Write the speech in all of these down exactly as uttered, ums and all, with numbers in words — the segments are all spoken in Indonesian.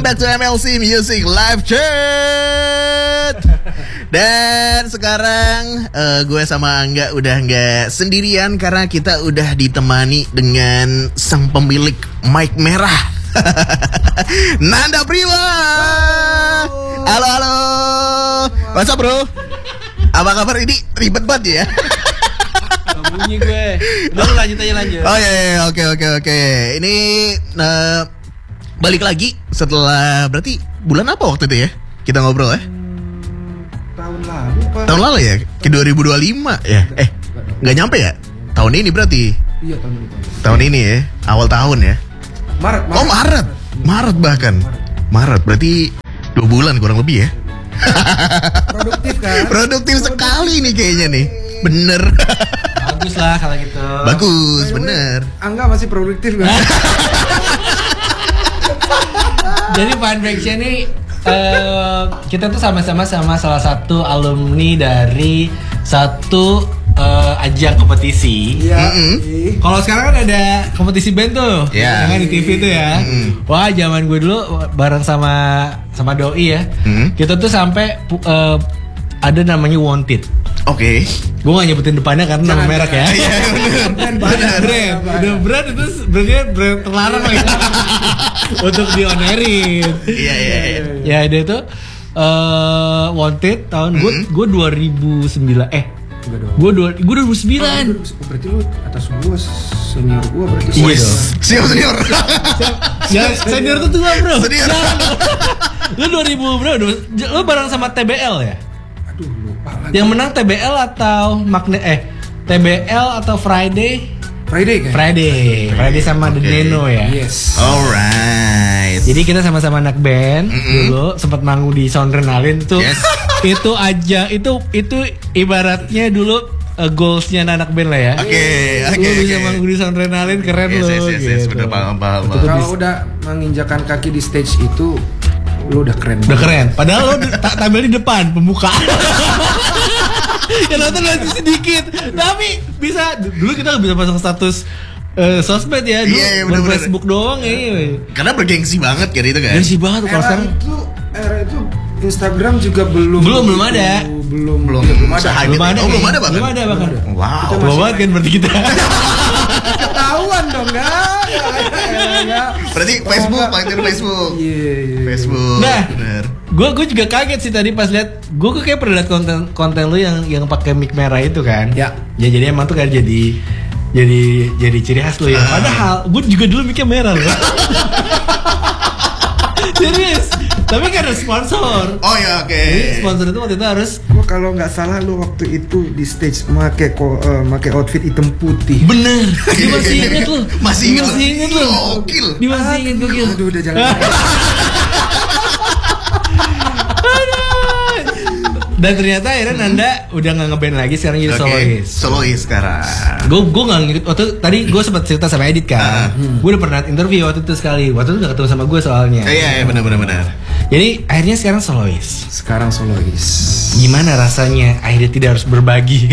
back to M L C Music Live Chat. Dan sekarang uh, gue sama Angga udah nggak sendirian karena kita udah ditemani dengan sang pemilik mic merah. Nanda Priwa. Halo halo. What's up bro? Apa kabar? Ini ribet banget ya. Bunyi gue. Udah lanjut aja lanjut. Oh iya, iya oke oke oke. Ini uh, balik lagi setelah berarti bulan apa waktu itu ya? Kita ngobrol ya? Hmm, tahun lalu Pak. Tahun lalu ya? Ke dua ribu dua puluh lima ya? Eh, nggak nyampe ya? Tahun ini berarti? Iya tahun ini. Tahun ini ya? Awal tahun ya? Maret. Maret. Oh Maret? Maret bahkan? Maret berarti dua bulan kurang lebih ya? Produktif kan? Produktif sekali nih kayaknya nih. Bener. Bagus lah kalau gitu. Bagus, bener. Angga masih produktif kan? Jadi Fun Facts nih uh, kita tuh sama-sama sama salah satu alumni dari satu uh, ajang kompetisi. Iya. Mm-mm. Kalau sekarang kan ada kompetisi band tuh, Iya. yang kan di T V tuh ya. Mm-mm. Wah, zaman gue dulu bareng sama sama doi ya. Mm. Kita tuh sampai uh, ada namanya Wanted. Oke. Gue gak nyebutin depannya karena nama Jangan, merek ya. Iya bener. Brand Brand, banyak. udah brand itu sebenarnya brand terlarang lagi untuk dionerin. Iya iya iya. Ya dia itu uh, Wanted tahun gue Mm-hmm. gue dua ribu sembilan eh Enggak dong. gue dua gue dua ribu sembilan. Oh, berarti lu atas gua senior gua berarti. Iya Wis, dong. Senior senior. Ya senior tuh tua bro. Senior. Lu dua ribu bro, lu bareng sama T B L ya? Aduh lupa lagi. Yang menang T B L atau Magne eh T B L atau Friday? Friday kan? Friday, Friday sama The Oke. Neno ya. Yes. Alright. Jadi kita sama-sama anak band Mm-mm. dulu sempat manggung di Soundrenalin tuh. Yes. Itu aja itu itu ibaratnya dulu uh, goalsnya anak band lah ya. Oke, oke, Lu bisa oke. manggung di Soundrenalin keren Yes, lu. yes, yes, yes, gitu. bener, paham, paham, Betul, paham. Kalau udah menginjakan kaki di stage itu lu udah keren. Udah keren. Padahal lo ta- tampil di depan pembuka. Ya nonton masih sedikit. Tapi bisa dulu kita nggak bisa pasang status eh, sosmed ya. Dulu Iya, iya, baru bener-bener. Facebook doang ya. Karena bergengsi banget kan itu kan. Gengsi banget kalau Era sekarang. itu era itu Instagram juga belum Belum, belum begitu- ada. belum Belum, iya, belum ada. se-hype Belum itu. ada. Oh, belum kayaknya. ada bahkan. Belum ada bahkan. Wow. Kita Bawa banget kan berarti kita. Ketahuan dong enggak? Enggak. Berarti Facebook, pakai Facebook. Iya, iya. Facebook. Nah. Bener. Gue gue juga kaget sih tadi pas lihat. Gue kayak pernah lihat konten konten lu yang yang pakai mic merah itu kan. Ya. Ya jadi emang tuh kan jadi jadi jadi ciri khas lu ya. Ah. Padahal gue juga dulu micnya merah loh. Serius. Tapi kan ada sponsor. Oh ya oke. Jadi sponsor itu waktu itu harus Gua kalau nggak salah lu waktu itu di stage make ko, uh, make outfit hitam putih. bener. Dia masih inget loh. Masih Dia inget masih loh. inget loh. Gokil. Dia masih inget gokil. Aduh udah jangan. Dan ternyata akhirnya Nanda udah nggak ngeband lagi, sekarang jadi Oke. solois. Solois sekarang. Gue gue nggak ngikut waktu tadi gue sempat cerita sama Edit kan. Gue udah pernah interview waktu itu sekali. Waktu itu nggak ketemu sama gue soalnya. Eh, Iya iya benar benar benar. Jadi akhirnya sekarang solois. Sekarang solois. Gimana rasanya akhirnya tidak harus berbagi?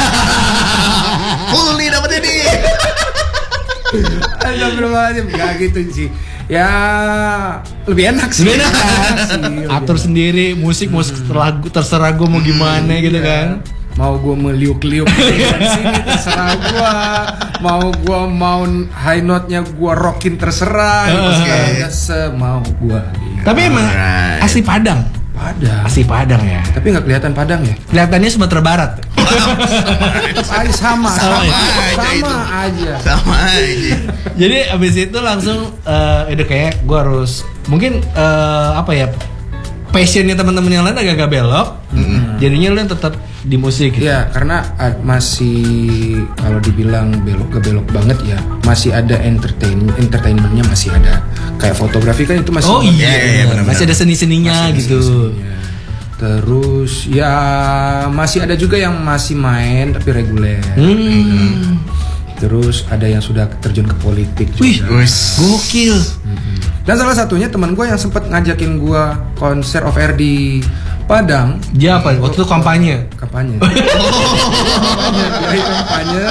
Full nih dapetnya nih. Astagfirullahaladzim, gak gitu sih. Ya lebih enak sih. Lebih enak kan? sih, lebih Atur enak. sendiri, musik musik terserah, terserah gue mau gimana gitu Iya. kan. Mau gue meliuk-liuk di sini terserah gue. Mau gue mau high note-nya gue rockin terserah. Uh, Sekarang semau gue. Tapi emang Alright. asli Padang, Padang. asli Padang ya. Tapi nggak kelihatan Padang ya? Kelihatannya Sumatera Barat. Tetap aja sama, Sama sama, aja sama itu. aja. Sama aja. Jadi abis itu langsung uh, udah kayak gue harus mungkin uh, apa ya passionnya teman-teman yang lain agak-agak belok. Mm-hmm. Jadinya lu tetap di musik. Gitu. Ya karena uh, masih kalau dibilang belok gak belok banget ya masih ada entertain entertainmentnya masih ada kayak fotografi kan itu masih Oh Iya, iya, iya, iya, benar-benar. masih ada seni-seninya masih ada gitu. seni-seninya. Terus ya masih ada juga yang masih main tapi reguler. Hmm. Terus ada yang sudah terjun ke politik juga. Wih, Wis. gokil. Dan salah satunya teman gue yang sempat ngajakin gue konser off air di Padang. Dia apa? Waktu itu kampanye. Kampanye. Kampanye, jadi kampanye.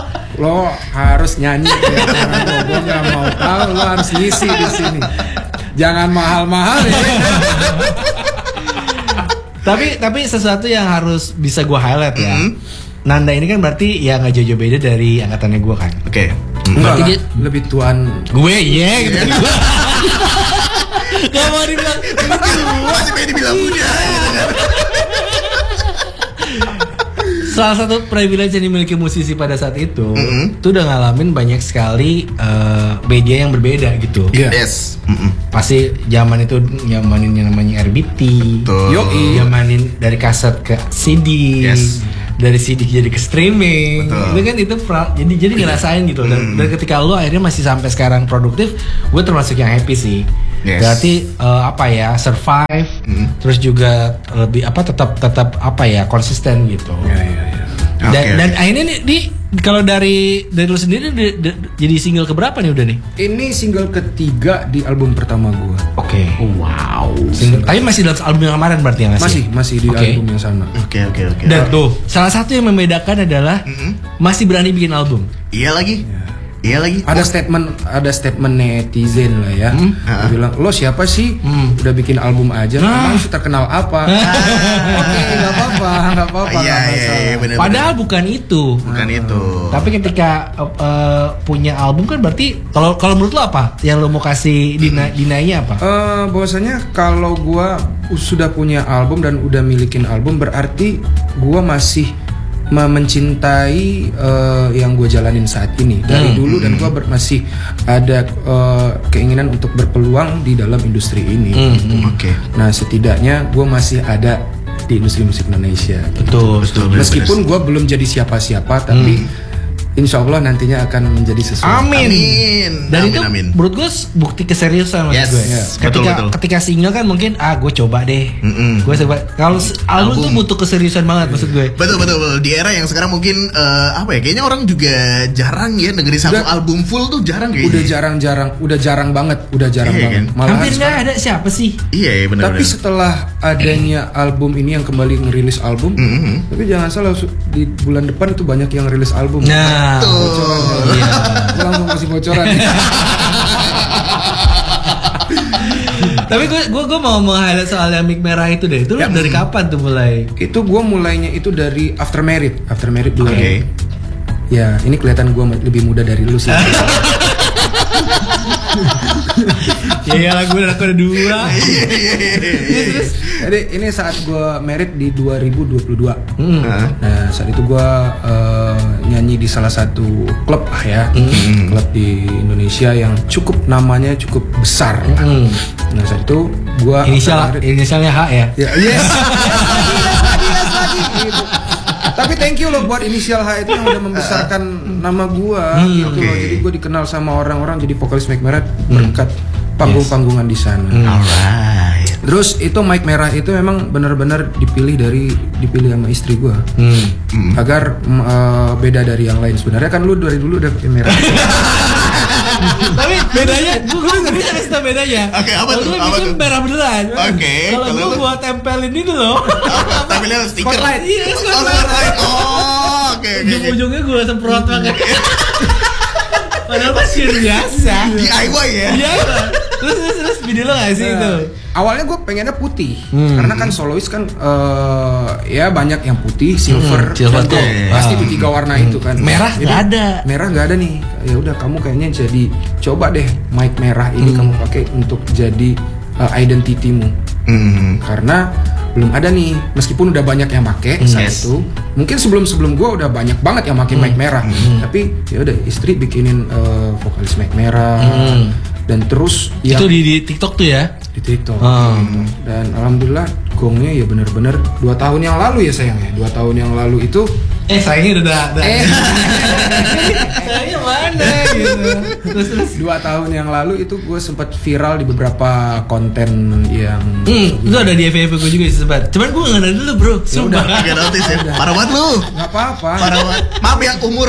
Lo harus nyanyi. Ya, gue nggak mau tahu. Lo harus ngisi di sini. Jangan mahal-mahal ya. Tapi tapi sesuatu yang harus bisa gue highlight ya. Mm-hmm. Nanda ini kan berarti ya nggak jauh-jauh beda dari angkatannya gue kan. Oke. Enggak Berarti lah, dia- lebih tuan. Gue iya gitu. Gak mau dibilang Masih pengen dibilang muda. salah satu privilege yang dimiliki musisi pada saat itu, Mm-hmm. tuh udah ngalamin banyak sekali eh, media yang berbeda gitu. Iya. Yes. Mm-mm. Pasti zaman itu nyamanin yang namanya R B T, Betul. Yoi. nyamanin dari kaset ke C D, Yes. dari C D jadi ke streaming. Betul. Itu kan itu pra- jadi jadi ngerasain gitu. Dan, dan ketika lu akhirnya masih sampai sekarang produktif, gue termasuk yang happy sih. Yes. Berarti eh, apa ya, survive, terus juga lebih apa tetap tetap apa ya, konsisten gitu. Iya, iya, iya. Dan, Oke, dan oke. akhirnya nih di kalau dari dari lu sendiri di- di- jadi single keberapa nih udah nih? Ini single ketiga di album pertama gua. Oke. Wow. Single, tapi masih dalam album yang kemarin berarti ya nggak sih? Masih, masih di Oke. album yang sama. Oke oke oke. Dan tuh salah satu yang membedakan adalah Mm-mm. masih berani bikin album. Iya lagi. Iya lagi. Ada statement, ada statement netizen lah ya. Hmm. Dia bilang, lo siapa sih? Hmm. Udah bikin album aja, Nah. emang terkenal apa? Oke, nggak apa-apa, nggak apa-apa. Iya nggak iya masalah. iya benar. Padahal bukan itu. bukan itu. Tapi ketika uh, uh, punya album kan berarti kalau kalau menurut lo apa? Yang lo mau kasih dina, dinainya apa? Eh, bahwasanya kalau gua sudah punya album dan udah milikin album, berarti gua masih me- mencintai eh, yang gue jalanin saat ini dari Hmm. dulu, dan gue ber- masih ada eh, keinginan untuk berpeluang di dalam industri ini. Hmm. Oke. Nah, setidaknya gue masih ada di industri musik Indonesia. Betul, betul. betul. Meskipun gue belum jadi siapa-siapa, tapi insya Allah nantinya akan menjadi sesuatu. Amin. Amin. Dan Amin, itu amin. menurut gue bukti keseriusan maksud Yes, gue. yes. Ketika Betul, betul. ketika single kan mungkin ah gue coba deh. Mm-mm. Gue coba. Kalau s- album tuh butuh keseriusan banget maksud gue. Betul, betul betul di era yang sekarang mungkin eh, apa ya, kayaknya orang juga jarang ya dengerin satu Udah- album full tuh jarang kayaknya. Udah jarang-jarang, udah jarang banget, udah jarang Iya, banget. kan? Malahan Hampir nggak sekarang- ada siapa sih? Iya iya benar Tapi benar. setelah adanya album ini yang kembali ngerilis album, Mhm. tapi jangan salah, su- di bulan depan itu banyak yang rilis album. Nah, Betul. iya. Gua langsung kasih bocoran. Tapi gue gue gue mau meng-highlight soal yang mic merah itu deh. Itu lu dari kapan tuh mulai? Itu gue mulainya itu dari After Merit, After Merit dua. Oke. Ya, ini kelihatan gue lebih muda dari lu sih. Ya ya lagu udah aku ada dua. Jadi ini saat gue merit di dua ribu dua puluh dua. Hmm. Nah, saat itu gue eh, nyanyi di salah satu klub lah ya, klub di Indonesia yang cukup namanya cukup besar. Hmm. Nah, saat itu gue Inisial inisialnya H ya. Ya, yes. yes lagi, yes lagi, yes lagi. Gitu. Tapi thank you loh buat inisial H itu yang udah membesarkan nama gua gitu loh. oke. Jadi gua dikenal sama orang-orang jadi vokalis Mike Merah berkat panggung-panggungan di sana. Alright. Terus itu Mike Merah itu memang benar-benar dipilih dari dipilih sama istri gua. Hmm. Agar mm, eh, beda dari yang lain. Sebenarnya kan lu dari dulu udah pakai merah. Tapi bedanya, gue gue nggak bisa kasih tau bedanya. Oke, apa Kalau tuh? gue Apa bikin tuh? merah beneran. Oke, Kalau kalau gue lu? buat tempelin itu loh. Apa? Tampilnya stiker. Spotlight. Iya, Oh, spotlight. spotlight. Oh, oke oke. oke. Ujung-ujungnya gue semprot pakai. Padahal masih biasa. D I Y ya. Iya. Terus terus terus video lo nggak sih itu? Awalnya gue pengennya putih, Hmm. karena kan solois kan eh, ya banyak yang putih, silver, Hmm, silver dan tuh. gold. Pasti itu tiga warna itu kan. Merah Jadi, nggak ada. Merah nggak ada nih. Ya udah kamu kayaknya jadi coba deh mic merah ini kamu pakai untuk jadi uh, identitimu. Hmm. Karena belum ada nih, meskipun udah banyak yang pakai saat Yes. itu. Mungkin sebelum-sebelum gue udah banyak banget yang pakai mic merah. Tapi ya udah istri bikinin uh, vokalis mic merah. Hmm. Dan terus yang Itu di, di TikTok tuh ya? di TikTok. Hmm. gitu. Dan alhamdulillah gongnya ya bener-bener dua tahun yang lalu ya sayang ya. Dua tahun yang lalu itu Eh sayangnya udah udah. Eh. Sayangnya mana gitu. Terus terus. dua tahun yang lalu itu gue sempat viral di beberapa konten yang Hmm, itu ada di F F gue juga sih sempat. Cuman gue nggak ada dulu bro. Sumpah. Agak notice ya. Parah banget lu. nggak apa-apa. Parah banget. Maaf ya umur.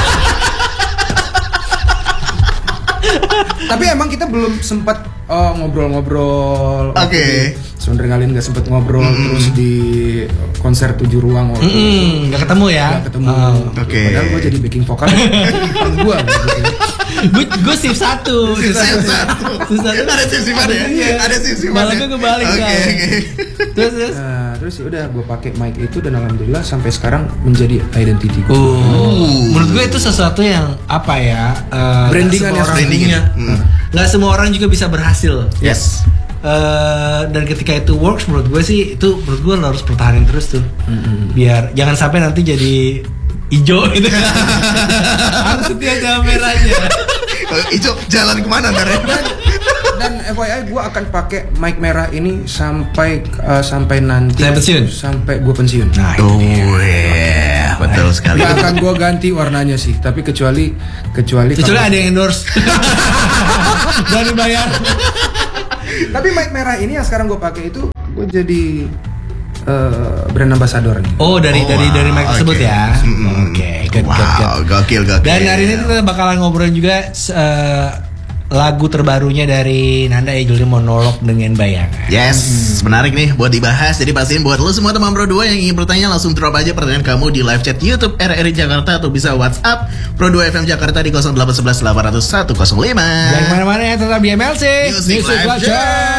Tapi emang kita belum sempat uh, ngobrol-ngobrol. Oke. Sebenarnya nggak sempet ngobrol terus di konser tujuh ruang waktu itu. Hmm, nggak ketemu ya? Nggak ketemu. Oh. Oke. Padahal gue jadi backing vokal depan gue gitu. Gue gue shift satu. Shift satu. Shift satu. Ada shift-shiftan ya? Iya. Ada shift-shiftan Malah ya? gue kebalik Oke, kan. oke. Terus terus. Nah, terus ya udah gue pakai mic itu dan alhamdulillah sampai sekarang menjadi identity gue. Oh, menurut gue itu sesuatu yang apa ya? Uh, Brandingan ya, brandingan. Hmm. Nggak semua orang juga bisa berhasil. Yes. Uh, dan ketika itu works, menurut gue sih itu menurut gue lo harus pertahanin terus tuh, mm-hmm. biar jangan sampai nanti jadi hijau gitu. Harus setia sama merahnya. Hijau jalan kemana ntar ya? Dan F Y I gue akan pakai mic merah ini sampai uh, sampai nanti Sampai pensiun? sampai gue pensiun. Nah, Oh iya, betul sekali. Gak akan gue ganti warnanya sih, tapi kecuali kecuali kecuali kalau- ada yang endorse dan dibayar. Tapi mic merah ini yang sekarang gue pakai itu gue jadi uh, brand ambassador nih. Oh, dari Oh, dari wow, dari mic tersebut oke. ya. Mm-mm. Oke, good, Wow, good, good. gokil, gokil. Dan hari ini kita bakalan ngobrolin juga uh, lagu terbarunya dari Nanda ya, judulnya Monolog dengan Bayangan. Yes, menarik nih buat dibahas. Jadi pastiin buat lo semua teman Pro dua yang ingin bertanya langsung drop aja pertanyaan kamu di live chat YouTube R R I Jakarta atau bisa WhatsApp Pro dua F M Jakarta di nol delapan satu satu delapan nol nol satu nol lima. Jangan kemana-mana ya, tetap di M L C Music Live Chat.